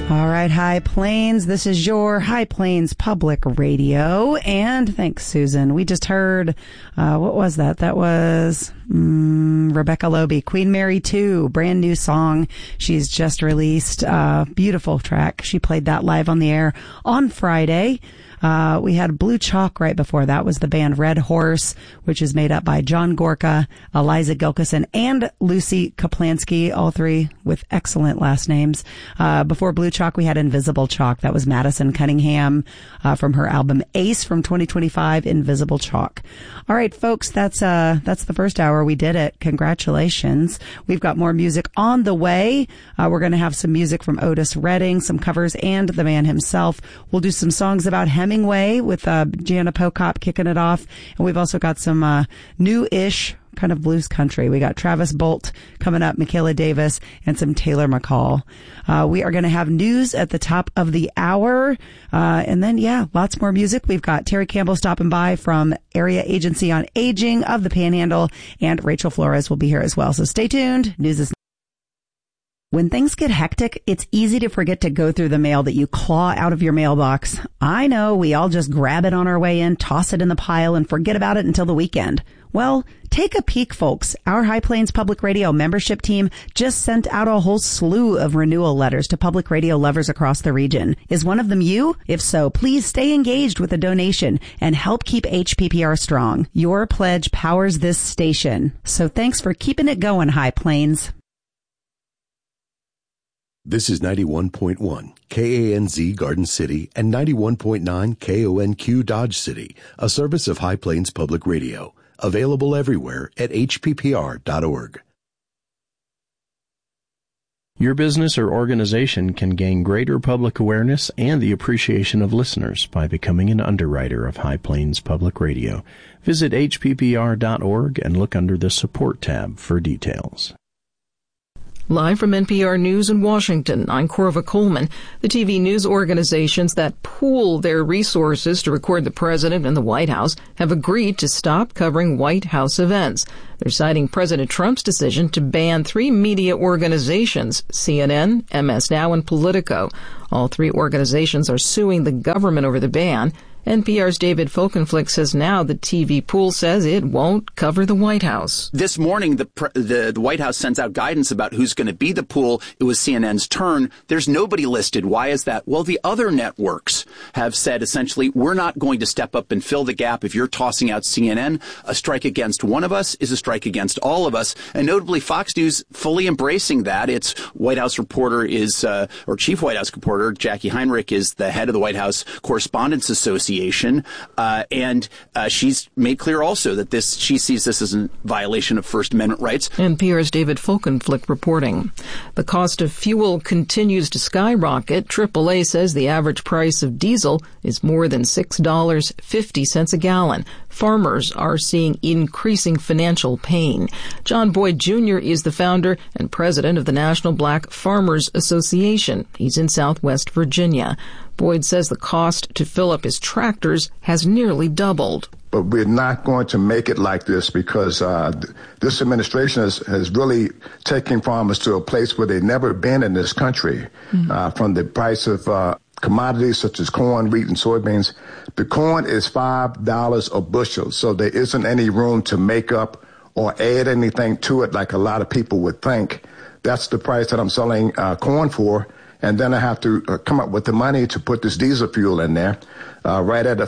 All right, High Plains. This is your High Plains Public Radio. And thanks, Susan. We just heard, what was that? That was Rebecca Loewe, Queen Mary 2, brand new song. She's just released a beautiful track. She played that live on the air on Friday. We had Blue Chalk right before that was the band Red Horse, which is made up by John Gorka, Eliza Gilkison, and Lucy Kaplansky, all three with excellent last names. Before Blue Chalk, we had Invisible Chalk. That was Madison Cunningham from her album Ace from 2025, Invisible Chalk. All right, folks, that's the first hour. We did it. Congratulations. We've got more music on the way. We're going to have some music from Otis Redding, some covers, and the man himself. We'll do some songs about Hemingway with Gianna Pocop kicking it off. And we've also got some new-ish kind of blues country. We got Travis Bolt coming up, Michaela Davis, and some Taylor McCall. We are going to have news at the top of the hour. And then, lots more music. We've got Terry Campbell stopping by from Area Agency on Aging of the Panhandle, and Rachel Flores will be here as well. So stay tuned. News is When things get hectic, it's easy to forget to go through the mail that you claw out of your mailbox. I know, we all just grab it on our way in, toss it in the pile, and forget about it until the weekend. Well, take a peek, folks. Our High Plains Public Radio membership team just sent out a whole slew of renewal letters to public radio lovers across the region. Is one of them you? If so, please stay engaged with a donation and help keep HPPR strong. Your pledge powers this station. So thanks for keeping it going, High Plains. This is 91.1 KANZ Garden City and 91.9 KONQ Dodge City, a service of High Plains Public Radio. Available everywhere at hppr.org. Your business or organization can gain greater public awareness and the appreciation of listeners by becoming an underwriter of High Plains Public Radio. Visit hppr.org and look under the Support tab for details. Live from NPR News in Washington, I'm Corva Coleman. The TV news organizations that pool their resources to record the president and the White House have agreed to stop covering White House events. They're citing President Trump's decision to ban 3 media organizations, CNN, MS Now, and Politico. All 3 organizations are suing the government over the ban. NPR's David Folkenflik says now the TV pool says it won't cover the White House. This morning, the White House sends out guidance about who's going to be the pool. It was CNN's turn. There's nobody listed. Why is that? Well, the other networks have said essentially, we're not going to step up and fill the gap. If you're tossing out CNN, a strike against one of us is a strike against all of us. And notably, Fox News fully embracing that. Its White House reporter is, or chief White House reporter, Jackie Heinrich, is the head of the White House Correspondents Association. And she's made clear also that she sees this as a violation of First Amendment rights. NPR's David Folkenflik reporting. The cost of fuel continues to skyrocket. AAA says the average price of diesel is more than $6.50 a gallon. Farmers are seeing increasing financial pain. John Boyd Jr. is the founder and president of the National Black Farmers Association. He's in Southwest Virginia. Boyd says the cost to fill up his tractors has nearly doubled. But we're not going to make it like this because this administration has really taken farmers to a place where they've never been in this country. From the price of commodities such as corn, wheat, and soybeans. The corn is $5 a bushel, so there isn't any room to make up or add anything to it like a lot of people would think. That's the price that I'm selling corn for. And then I have to come up with the money to put this diesel fuel in there, right at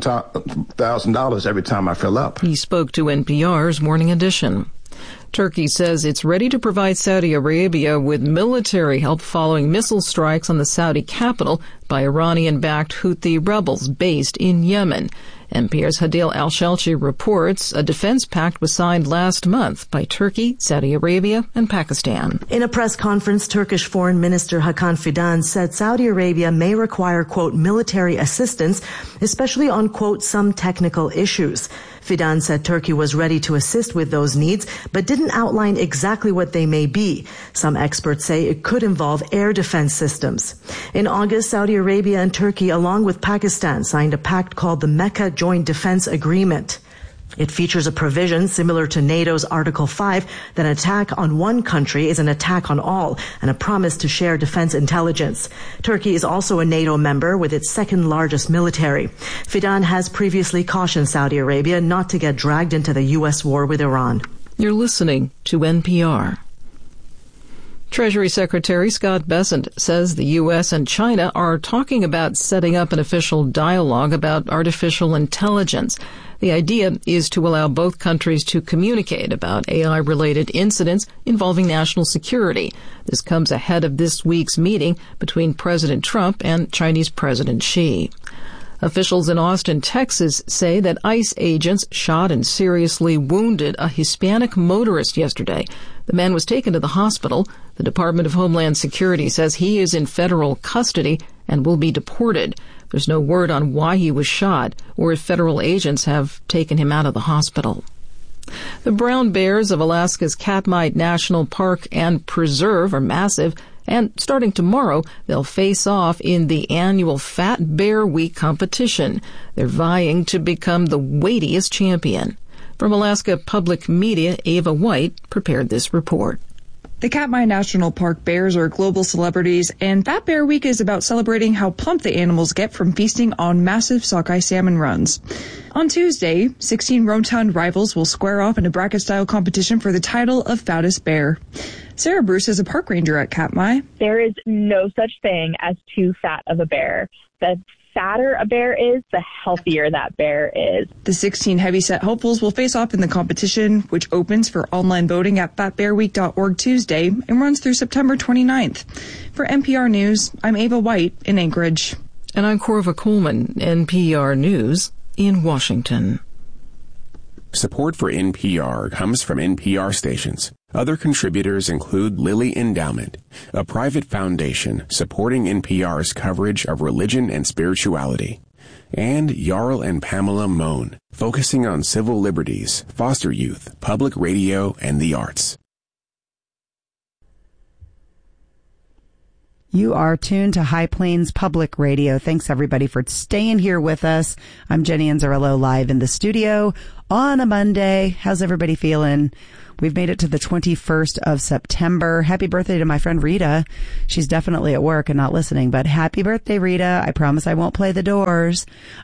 $1,000 every time I fill up. He spoke to NPR's Morning Edition. Turkey says it's ready to provide Saudi Arabia with military help following missile strikes on the Saudi capital by Iranian-backed Houthi rebels based in Yemen. NPR's Hadil Al-Shelchi reports a defense pact was signed last month by Turkey, Saudi Arabia, and Pakistan. In a press conference, Turkish Foreign Minister Hakan Fidan said Saudi Arabia may require, quote, military assistance, especially on, quote, some technical issues. Fidan said Turkey was ready to assist with those needs, but didn't outline exactly what they may be. Some experts say it could involve air defense systems. In August, Saudi Arabia and Turkey, along with Pakistan, signed a pact called the Mecca Joint Defense Agreement. It features a provision similar to NATO's Article 5 that an attack on one country is an attack on all, and a promise to share defense intelligence. Turkey is also a NATO member with its second largest military. Fidan has previously cautioned Saudi Arabia not to get dragged into the U.S. war with Iran. You're listening to NPR. Treasury Secretary Scott Bessent says the U.S. and China are talking about setting up an official dialogue about artificial intelligence. The idea is to allow both countries to communicate about AI-related incidents involving national security. This comes ahead of this week's meeting between President Trump and Chinese President Xi. Officials in Austin, Texas, say that ICE agents shot and seriously wounded a Hispanic motorist yesterday. The man was taken to the hospital. The Department of Homeland Security says he is in federal custody and will be deported. There's no word on why he was shot or if federal agents have taken him out of the hospital. The brown bears of Alaska's Katmai National Park and Preserve are massive, and starting tomorrow, they'll face off in the annual Fat Bear Week competition. They're vying to become the weightiest champion. From Alaska Public Media, Ava White prepared this report. The Katmai National Park bears are global celebrities, and Fat Bear Week is about celebrating how plump the animals get from feasting on massive sockeye salmon runs. On Tuesday, 16 rotund rivals will square off in a bracket-style competition for the title of fattest bear. Sarah Bruce is a park ranger at Katmai. There is no such thing as too fat of a bear. The fatter a bear is, the healthier that bear is. The 16 heavyset hopefuls will face off in the competition, which opens for online voting at fatbearweek.org Tuesday and runs through September 29th. For NPR News, I'm Ava White in Anchorage. And I'm Corva Coleman, NPR News in Washington. Support for NPR comes from NPR stations. Other contributors include Lilly Endowment, a private foundation supporting NPR's coverage of religion and spirituality, and Jarl and Pamela Mohn, focusing on civil liberties, foster youth, public radio, and the arts. You are tuned to High Plains Public Radio. Thanks, everybody, for staying here with us. I'm Jenny Anzarillo, live in the studio on a Monday. How's everybody feeling? We've made it to the 21st of September. Happy birthday to my friend Rita. She's definitely at work and not listening, but happy birthday, Rita. I promise I won't play the Doors.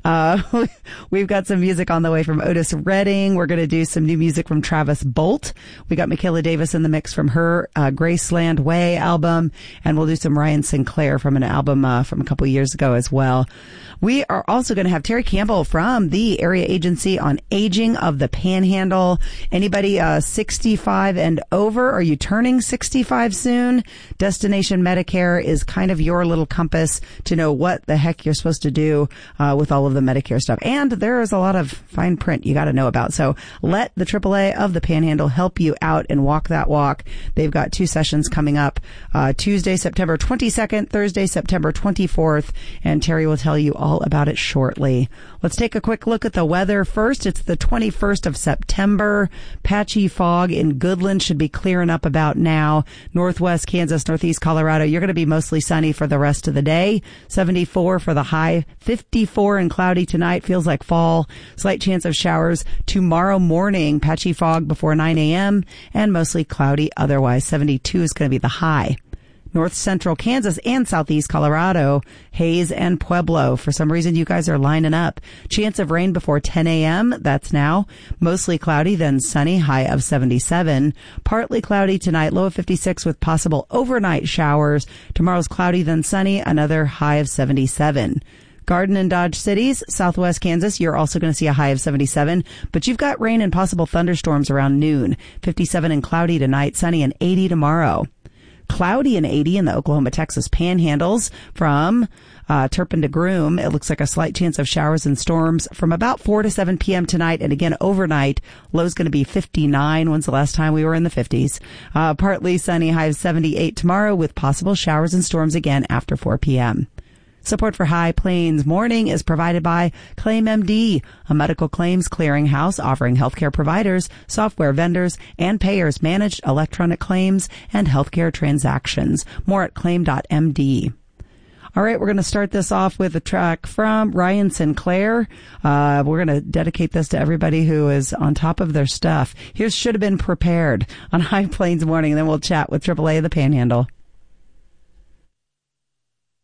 We've got some music on the way from Otis Redding. We're going to do some new music from Travis Bolt. We got Michaela Davis in the mix from her Graceland Way album, and we'll do some Ryan Sinclair from an album from a couple years ago as well. We are also going to have Terry Campbell from the Area Agency on Aging of the Panhandle. Anybody 65 and over? Are you turning 65 soon? Destination Medicare is kind of your little compass to know what the heck you're supposed to do with all of the Medicare stuff. And there is a lot of fine print you got to know about. So let the AAA of the Panhandle help you out and walk that walk. They've got 2 sessions coming up, Tuesday, September 22nd, Thursday, September 24th, and Terry will tell you all about it shortly. Let's take a quick look at the weather first. It's the 21st of September. Patchy fog in Goodland should be clearing up about now. Northwest Kansas, northeast Colorado, you're going to be mostly sunny for the rest of the day. 74 for the high, 54 and cloudy tonight. Feels like fall. Slight chance of showers tomorrow morning. Patchy fog before 9 a.m. and mostly cloudy otherwise. 72 is going to be the high. North central Kansas and southeast Colorado, Hays and Pueblo. For some reason, you guys are lining up. Chance of rain before 10 a.m. That's now. Mostly cloudy, then sunny, high of 77. Partly cloudy tonight, low of 56 with possible overnight showers. Tomorrow's cloudy, then sunny, another high of 77. Garden and Dodge cities, southwest Kansas, you're also going to see a high of 77, but you've got rain and possible thunderstorms around noon. 57 and cloudy tonight, sunny and 80 tomorrow. Cloudy and 80 in the Oklahoma-Texas panhandles from Turpin to Groom. It looks like a slight chance of showers and storms from about 4 to 7 p.m. tonight. And again, overnight, low's going to be 59. When's the last time we were in the 50s? Partly sunny, high of 78 tomorrow with possible showers and storms again after 4 p.m. Support for High Plains Morning is provided by ClaimMD, a medical claims clearinghouse offering healthcare providers, software vendors, and payers managed electronic claims and healthcare transactions. More at claim.md. All right, we're going to start this off with a track from Ryan Sinclair. We're going to dedicate this to everybody who is on top of their stuff. Here's Should Have Been Prepared on High Plains Morning, and then we'll chat with AAA The Panhandle.